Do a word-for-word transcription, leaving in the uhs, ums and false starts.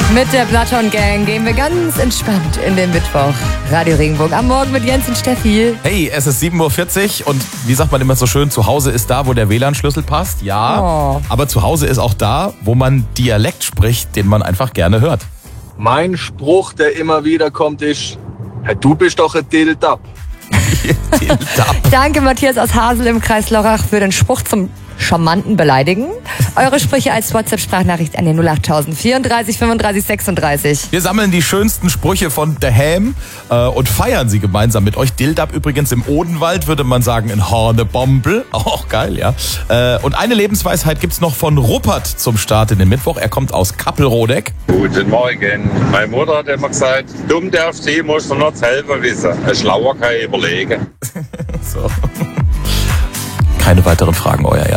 Mit der Platon Gang gehen wir ganz entspannt in den Mittwoch. Radio Regenbogen am Morgen mit Jens und Steffi. Hey, es ist sieben Uhr vierzig und wie sagt man immer so schön, zu Hause ist da, wo der W L A N-Schlüssel passt. Ja, Oh. aber zu Hause ist auch da, wo man Dialekt spricht, den man einfach gerne hört. Mein Spruch, der immer wieder kommt, ist: hey, du bist doch ein Dildab. Danke Matthias aus Hasel im Kreis Lörrach für den Spruch zum charmanten Beleidigen. Eure Sprüche als WhatsApp-Sprachnachricht an den null acht tausend vierunddreißig fünfunddreißig sechsunddreißig. Wir sammeln die schönsten Sprüche von daheim äh, und feiern sie gemeinsam mit euch. Dildab übrigens im Odenwald, würde man sagen, in Hornebombel. Auch geil, ja. Äh, und eine Lebensweisheit gibt's noch von Ruppert zum Start in den Mittwoch. Er kommt aus Kappelrodeck. Guten Morgen. Meine Mutter hat immer gesagt, dumm darfst du, musst du nur selber wissen. Ein Schlauer kann ich überlegen. So. Keine weiteren Fragen, euer Ernst.